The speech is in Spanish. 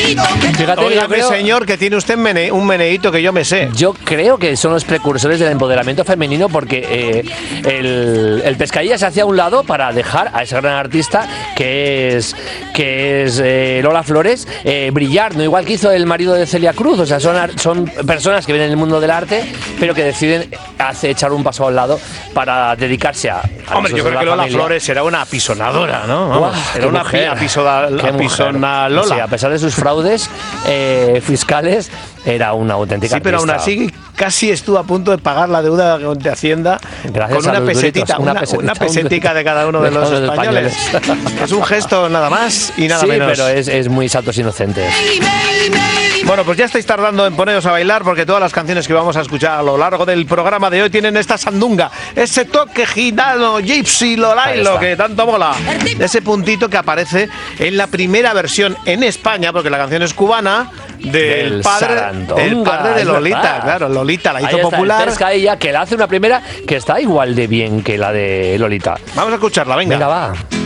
Fíjate, Óigame, señor, que tiene usted un meneíto que yo me sé. Yo creo que son los precursores del empoderamiento femenino, porque el Pescadilla se hacía a un lado para dejar a ese gran artista que es Lola Flores brillar, no igual que hizo el marido de Celia Cruz. O sea, son personas que vienen del mundo del arte, pero que deciden echar un paso al lado para dedicarse a Hombre, yo creo que Lola Flores era una apisonadora, ¿no? Vamos, era una apisona Lola. Sí, a pesar de sus fraudes fiscales, era una auténtica artista. Pero aún así casi estuvo a punto de pagar la deuda de Hacienda. Gracias con una pesetita, una pesetica de cada uno de los españoles. Es un gesto nada más y nada menos. Sí, pero es muy santos inocentes. Bueno, pues ya estáis tardando en poneros a bailar, porque todas las canciones que vamos a escuchar a lo largo del programa de hoy tienen esta sandunga, ese toque gitano, gypsy, lolailo, que tanto mola. Ese puntito que aparece en la primera versión en España, porque la canción es cubana, del padre de Lolita. Claro, Lolita la hizo popular. Pescadilla, que la hace una primera que está igual de bien que la de Lolita. Vamos a escucharla, venga. Venga, va.